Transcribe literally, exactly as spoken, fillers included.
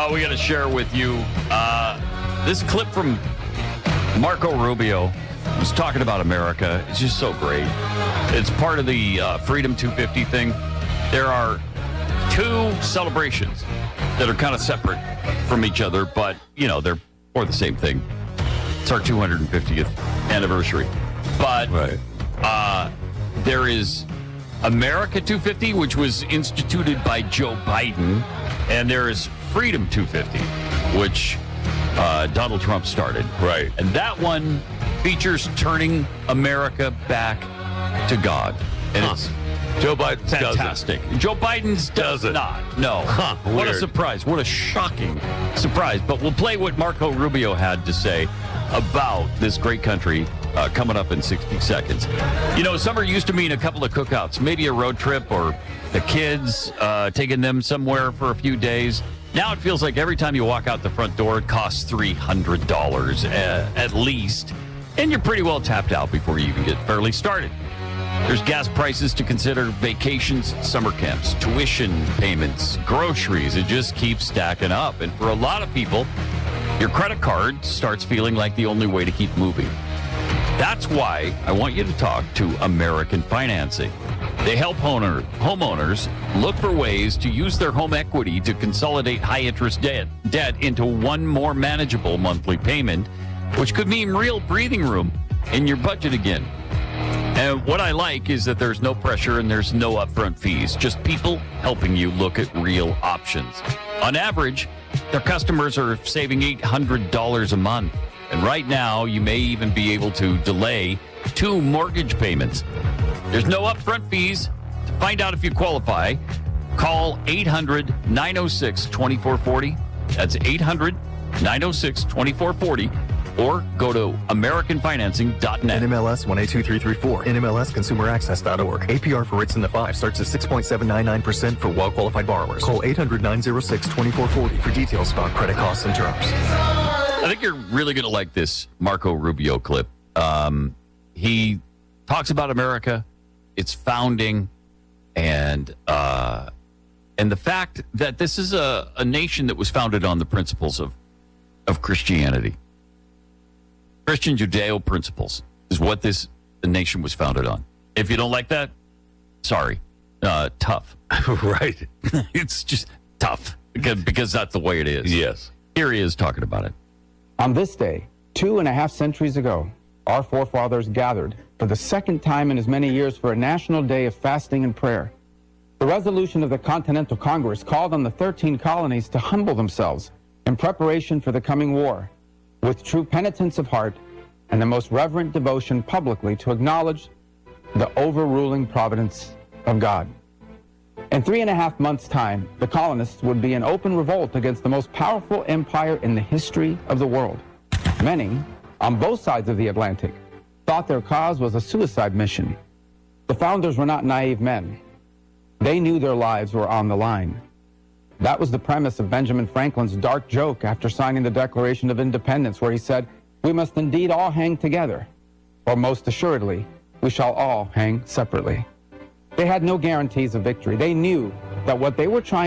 Oh, we got to share with you uh, this clip from Marco Rubio. Was talking about America. It's just so great. It's part of the uh, Freedom two fifty thing. There are two celebrations that are kind of separate from each other, but, you know, they're for the same thing. It's our two hundred fiftieth anniversary. But right. uh, there is America two fifty, which was instituted by Joe Biden, and there is Freedom two fifty, which uh, Donald Trump started. Right. And that one features turning America back to God. And huh. it's Joe Biden fantastic. Doesn't. Joe Biden's does doesn't. not. No. Huh, what weird. a surprise. What a shocking surprise. But we'll play what Marco Rubio had to say about this great country uh, coming up in sixty seconds. You know, summer used to mean a couple of cookouts, maybe a road trip or the kids, uh, taking them somewhere for a few days. Now it feels like every time you walk out the front door, it costs three hundred dollars uh, at least. And you're pretty well tapped out before you even get fairly started. There's gas prices to consider, vacations, summer camps, tuition payments, groceries. It just keeps stacking up. And for a lot of people, your credit card starts feeling like the only way to keep moving. That's why I want you to talk to American Financing. They help owner, homeowners look for ways to use their home equity to consolidate high-interest debt, debt into one more manageable monthly payment, which could mean real breathing room in your budget again. And what I like is that there's no pressure and there's no upfront fees, just people helping you look at real options. On average, their customers are saving eight hundred dollars a month. And right now, you may even be able to delay two mortgage payments. There's no upfront fees. To find out if you qualify, call eight hundred, nine oh six, two four four oh. That's eight hundred, nine oh six, two four four oh. Or go to American Financing dot net. N M L S one eight two three three four. N M L S consumer access dot org. A P R for rates in the five starts at six point seven nine nine percent for well-qualified borrowers. Call eight hundred, nine oh six, two four four oh for details about credit costs and terms. I think you're really going to like this Marco Rubio clip. Um, he talks about America, its founding, and uh, and the fact that this is a, a nation that was founded on the principles of, of Christianity. Christian Judeo principles is what this nation was founded on. If you don't like that, sorry. Uh, tough. Right. It's just tough because, because that's the way it is. Yes. Here he is talking about it. On this day, two and a half centuries ago, our forefathers gathered for the second time in as many years for a national day of fasting and prayer. The resolution of the Continental Congress called on the thirteen colonies to humble themselves in preparation for the coming war, with true penitence of heart and the most reverent devotion publicly to acknowledge the overruling providence of God. In three and a half months' time, the colonists would be in open revolt against the most powerful empire in the history of the world. Many, on both sides of the Atlantic, thought their cause was a suicide mission. The founders were not naive men. They knew their lives were on the line. That was the premise of Benjamin Franklin's dark joke after signing the Declaration of Independence, where he said, "We must indeed all hang together, or most assuredly, we shall all hang separately." They had no guarantees of victory. They knew that what they were trying